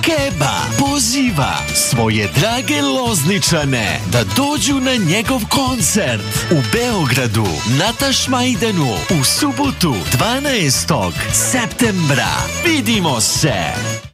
Keba poziva svoje drage Lozničane da dođu na njegov koncert u Beogradu na Tašmajdanu u subotu 12. septembra. Vidimo se!